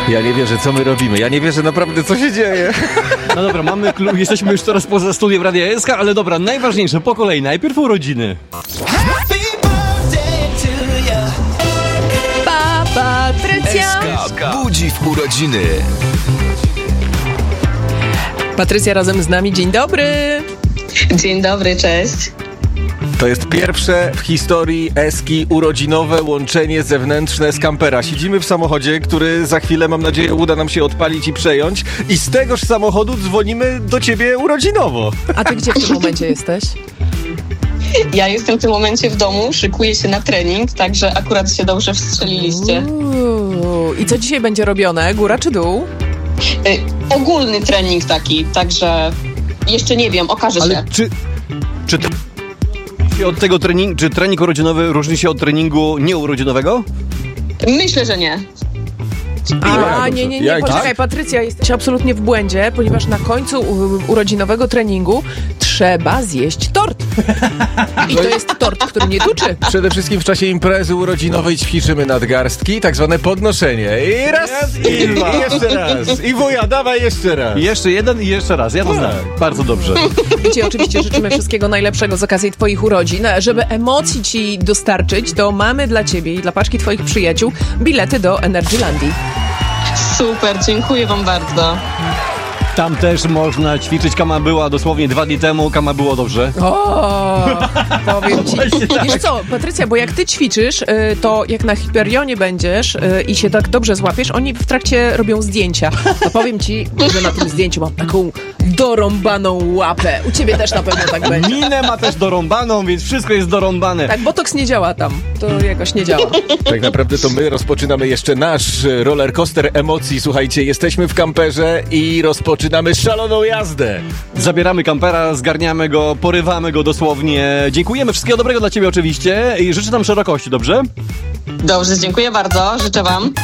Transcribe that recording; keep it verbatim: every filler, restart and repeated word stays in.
Ja nie wierzę, co my robimy. Ja nie wierzę naprawdę, co się dzieje. No dobra, mamy klub, jesteśmy już teraz poza studiem Radia S K, ale dobra, najważniejsze, po kolei, najpierw urodziny. Pa, Patrycja! S K budzi w urodziny. Patrycja razem z nami, dzień dobry! Dzień dobry, cześć. To jest pierwsze w historii Eski urodzinowe łączenie zewnętrzne z kampera. Siedzimy w samochodzie, który za chwilę, mam nadzieję, uda nam się odpalić i przejąć. I z tegoż samochodu dzwonimy do ciebie urodzinowo. A ty gdzie w tym momencie jesteś? Ja jestem w tym momencie w domu, szykuję się na trening, także akurat się dobrze wstrzeliliście. Uuu, i co dzisiaj będzie robione? Góra czy dół? Y, ogólny trening taki, także jeszcze nie wiem, okaże Ale się. czy... czy to... Od tego trening, czy trening urodzinowy różni się od treningu nieurodzinowego? Myślę, że nie. A, nie, nie, nie, Jak? poczekaj, Tak? Patrycja, jesteś absolutnie w błędzie, ponieważ na końcu u- urodzinowego treningu trzeba zjeść tort. I to jest tort, który nie tuczy. Przede wszystkim w czasie imprezy urodzinowej ćwiczymy nadgarstki, tak zwane podnoszenie. I raz, i dwa, i jeszcze raz. I wuja, dawaj jeszcze raz. I jeszcze jeden i jeszcze raz, ja to znam. Bardzo dobrze. I ci oczywiście życzymy wszystkiego najlepszego z okazji twoich urodzin. Żeby emocji ci dostarczyć, to mamy dla ciebie i dla paczki twoich przyjaciół bilety do Energylandii. Super, dziękuję wam bardzo. Tam też można ćwiczyć. Kama była dosłownie dwa dni temu, Kama było dobrze. O, powiem ci. Właśnie tak. Wiesz co, Patrycja, bo jak ty ćwiczysz, y, to jak na Hyperionie będziesz y, i się tak dobrze złapiesz, oni w trakcie robią zdjęcia. To powiem ci, że na tym zdjęciu mam taką dorąbaną łapę. U ciebie też na pewno tak będzie. Minę ma też dorąbaną, więc wszystko jest dorąbane. Tak, botoks nie działa tam. To jakoś nie działa. Tak naprawdę to my rozpoczynamy jeszcze nasz rollercoaster emocji. Słuchajcie, jesteśmy w kamperze i rozpoczynamy szaloną jazdę. Zabieramy kampera, zgarniamy go, porywamy go dosłownie. Dziękujemy, wszystkiego dobrego dla ciebie oczywiście i życzę nam szerokości, dobrze? Dobrze, dziękuję bardzo, życzę wam.